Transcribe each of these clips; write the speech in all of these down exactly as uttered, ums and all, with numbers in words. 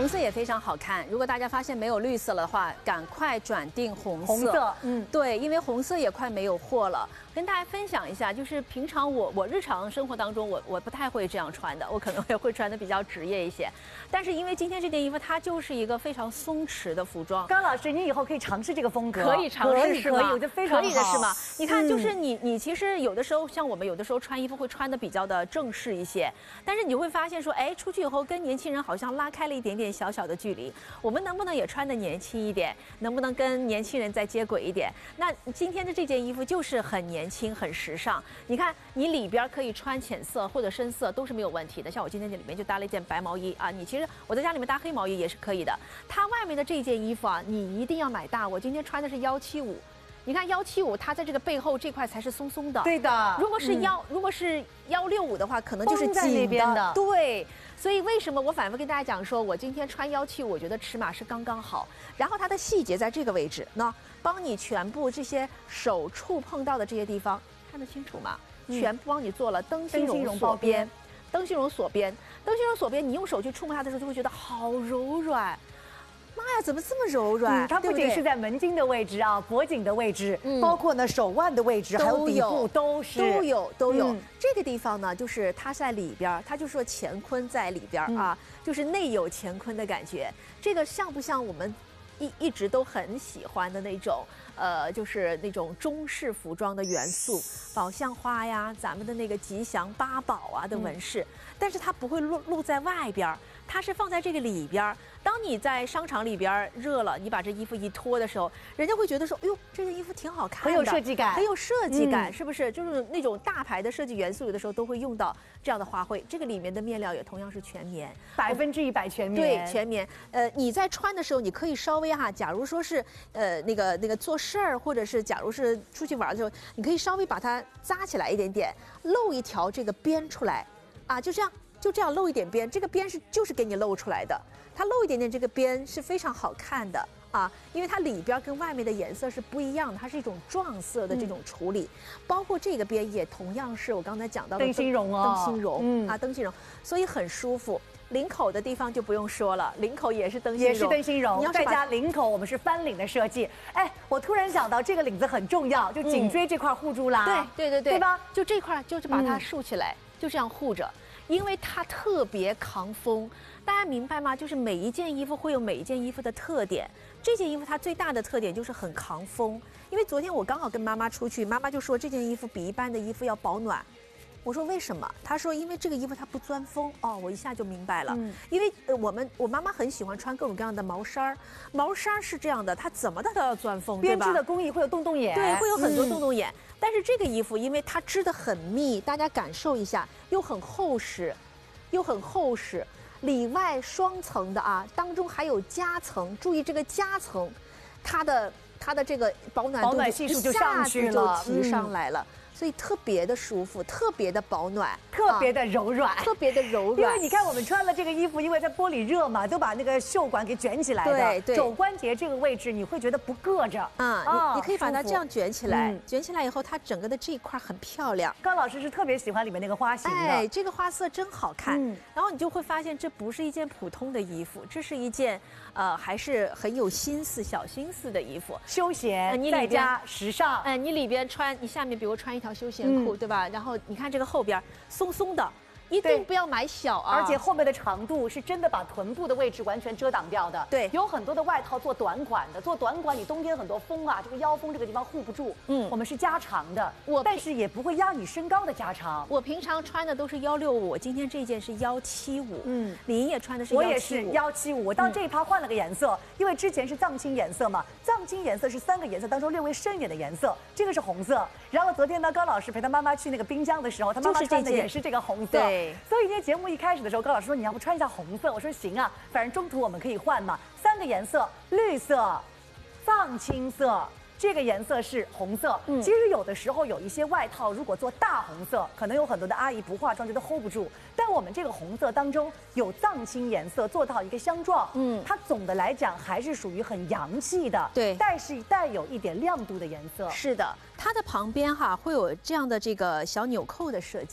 红色也非常好看。如果大家发现没有绿色了的话，赶快转订红色。 红色，嗯， 对，因为红色也快没有货了。跟大家分享一下，就是平常我我日常生活当中，我我不太会这样穿的，我可能也会穿的比较职业一些。但是因为今天这件衣服，它就是一个非常松弛的服装。 高老师，你以后可以尝试这个风格， 可以尝试是吗？ 可以，我觉得非常好。 可以的是吗？你看，就是你你其实有的时候，像我们有的时候穿衣服会穿的比较的正式一些，但是你会发现说，哎，出去以后跟年轻人好像拉开了一点点小小的距离。我们能不能也穿的年轻一点？能不能跟年轻人再接轨一点？那今天的这件衣服就是很年轻、很时尚。你看，你里边可以穿浅色或者深色都是没有问题的。像我今天这里面就搭了一件白毛衣啊，你其实我在家里面搭黑毛衣也是可以的。它外面的这件衣服啊，你一定要买大。我今天穿的是幺七五。你看幺七五，它在这个背后这块才是松松的。 对的。 如果是幺、嗯，如果是幺六五的话，可能就是紧的。 那边的。 对。所以为什么我反复跟大家讲说，我今天穿幺七五，我觉得尺码是刚刚好。然后它的细节在这个位置，那帮你全部这些手触碰到的这些地方，看得清楚吗？嗯、全部帮你做了灯芯绒锁边，灯芯绒锁边，灯芯绒锁边，你用手去触摸它的时候，就会觉得好柔软。妈呀，怎么这么柔软？ 嗯、它不仅是在门襟的位置啊，脖颈的位置，嗯、包括呢手腕的位置，还有底部都是都有都有。嗯、这个地方呢，就是它在里边，它就说乾坤在里边啊，嗯、就是内有乾坤的感觉。这个像不像我们一一直都很喜欢的那种？呃，就是那种中式服装的元素，宝相花呀，咱们的那个吉祥八宝啊的纹饰，嗯、但是它不会露露在外边，它是放在这个里边。当你在商场里边热了，你把这衣服一脱的时候，人家会觉得说，哎呦，这件衣服挺好看的， 很有设计感， 很有设计感，嗯、是不是？就是那种大牌的设计元素，有的时候都会用到这样的花卉。这个里面的面料也同样是全棉， 百分之一百全棉。 对，全棉。呃，你在穿的时候，你可以稍微哈，假如说是呃那个那个做事儿，或者是假如是出去玩的时候，你可以稍微把它扎起来一点点，露一条这个边出来，啊，就这样。就这样露一点边，这个边是就是给你露出来的，它露一点点这个边是非常好看的啊，因为它里边跟外面的颜色是不一样的，它是一种撞色的这种处理，嗯、包括这个边也同样是我刚才讲到的灯芯绒哦， 灯芯绒，嗯啊，灯芯绒，所以很舒服。领口的地方就不用说了，领口也是灯芯绒， 也是灯芯绒。你要再加领口，我们是翻领的设计。哎，我突然想到这个领子很重要，就颈椎这块护住啦。 嗯、对对对对， 对吧？ 就这块就是把它竖起来，嗯、就这样护着。因为它特别抗风，大家明白吗？就是每一件衣服会有每一件衣服的特点。这件衣服它最大的特点就是很抗风。因为昨天我刚好跟妈妈出去，妈妈就说这件衣服比一般的衣服要保暖。我说为什么？她说因为这个衣服它不钻风。哦，我一下就明白了。嗯、因为呃我们我妈妈很喜欢穿各种各样的毛衫儿，毛衫是这样的，它怎么它都要钻风， 编织的工艺会有洞洞眼， 对，会有很多洞洞眼。嗯、但是这个衣服因为它织得很密，大家感受一下，又很厚实，又很厚实，里外双层的啊，当中还有夹层，注意这个夹层，它的它的这个保暖保暖系数就上去了， 就提上来了。嗯，所以特别的舒服，特别的保暖， 特别的柔软， 啊、特别的柔软。 因为你看，我们穿了这个衣服，因为在玻璃热嘛，都把那个袖管给卷起来的。 对对。 肘关节这个位置，你会觉得不硌着。 啊、嗯，你你可以把它这样卷起来，嗯、卷起来以后，它整个的这一块很漂亮。 高老师是特别喜欢里面那个花型的， 哎，这个花色真好看。嗯。然后你就会发现，这不是一件普通的衣服，这是一件呃还是很有心思、小心思的衣服， 休闲，呃、你再加时尚。 哎、呃，你里边穿，你下面比如穿一条休闲裤，嗯、对吧？然后你看这个后边松松的，一定不要买小啊！ 而且后面的长度是真的把臀部的位置完全遮挡掉的。 对， 有很多的外套做短款的，做短款你冬天很多风啊，这个腰封这个地方护不住。嗯，我们是加长的，我但是也不会压你身高的加长。 我平常穿的都是幺六五，今天这件是幺七五。嗯，李莹也穿的是我也是幺七五，我到这一趴换了个颜色，嗯、因为之前是藏青颜色嘛，藏青颜色是三个颜色当中略微深一点的颜色，这个是红色。然后昨天呢，高老师陪他妈妈去那个滨江的时候，他妈妈穿的也是这个红色。 对， 所以今天节目一开始的时候，高老师说你要不穿一下红色，我说行啊，反正中途我们可以换嘛。三个颜色，绿色、藏青色，这个颜色是红色。嗯，其实有的时候有一些外套，如果做大红色，可能有很多的阿姨不化妆觉得 hold 不住。但我们这个红色当中有藏青颜色，做到一个相撞。嗯，它总的来讲还是属于很洋气的， 对， 但是带有一点亮度的颜色。 是的，它的旁边哈会有这样的这个小纽扣的设计。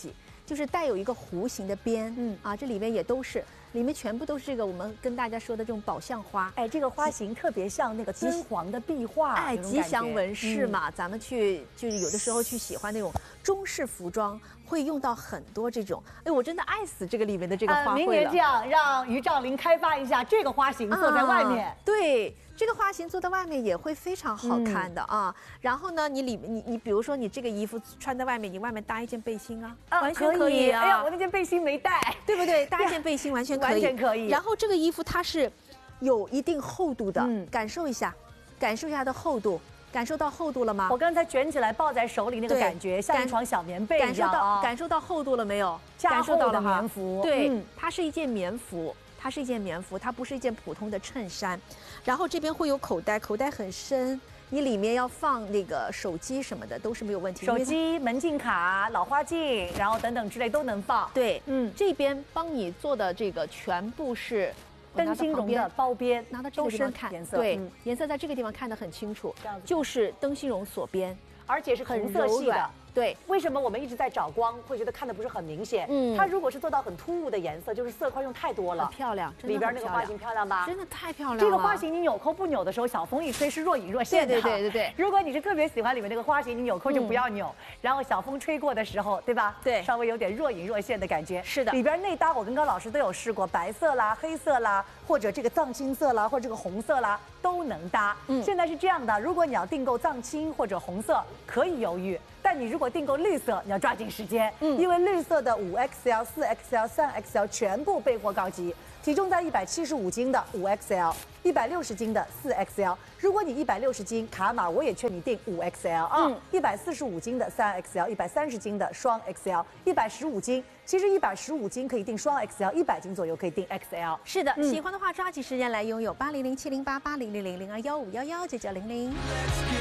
就是带有一个弧形的边，嗯啊，这里面也都是，里面全部都是这个我们跟大家说的这种宝相花。 哎，这个花型特别像那个敦煌的壁画， 哎，吉祥纹饰嘛，嗯、咱们去就是有的时候去喜欢那种中式服装，会用到很多这种。哎，我真的爱死这个里面的这个花卉了。呃、 明年这样，让于兆林开发一下这个花型，做在外面。 啊、对。这个花型做在外面也会非常好看的啊。嗯、然后呢，你里你你比如说你这个衣服穿在外面，你外面搭一件背心啊， 啊完全可以啊。 哎呀，我那件背心没带， 对不对？搭一件背心完全可以， 完全可以。 然后这个衣服它是有一定厚度的，嗯，感受一下，感受一下它的厚度。感受到厚度了吗？ 我刚才卷起来抱在手里那个感觉，像一床小棉被一样啊。 感受到厚度了没有？ 加厚的棉服， 对，嗯、它是一件棉服。它是一件棉服，它不是一件普通的衬衫，然后这边会有口袋，口袋很深，你里面要放那个手机什么的都是没有问题。 手机、门禁卡、老花镜，然后等等之类都能放。 对，嗯，这边帮你做的这个全部是灯芯绒的包边， 拿到这个地方看， 颜色， 对，嗯、颜色在这个地方看得很清楚，就是灯芯绒锁边， 而且是红色系的。 对， 为什么我们一直在找光，会觉得看的不是很明显？嗯，它如果是做到很突兀的颜色，就是色块用太多了， 很漂亮， 里边那个花型漂亮吧？ 真的太漂亮了。 这个花型你纽扣不扭的时候，小风一吹是若隐若现的。 对对对对对。 如果你是特别喜欢里面那个花型，你纽扣就不要扭，嗯、然后小风吹过的时候，对吧？ 对， 稍微有点若隐若现的感觉。 是的。 里边内搭我跟高老师都有试过，白色啦、黑色啦，或者这个藏青色啦，或者这个红色啦，都能搭。嗯，现在是这样的，如果你要订购藏青或者红色，可以犹豫。但你如果订购绿色，你要抓紧时间，嗯，因为绿色的五 X L、四 X L、三 X L 全部备货告急，体重在一百七十五斤的五 X L， 一百六十斤的四 X L。如果你一百六十斤卡码，我也劝你订五 X L 啊，一百四十五斤的三 X L， 一百三十斤的双 X L， 一百十五斤。其实一百十五斤可以订双 X L， 一百斤左右可以订 X L。 是的，嗯、喜欢的话抓紧时间来拥有八零零七零八八零零零零二幺五幺幺九九零零。